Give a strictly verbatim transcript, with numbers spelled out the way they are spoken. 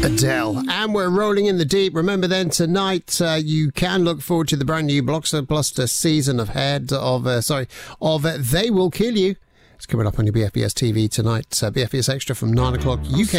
Adele, and we're rolling in the deep. Remember then, tonight uh, you can look forward to the brand new Blockbuster season of Head of uh, sorry of uh, They Will Kill You. It's coming up on your B F B S T V tonight. Uh, B F B S Extra from nine o'clock U K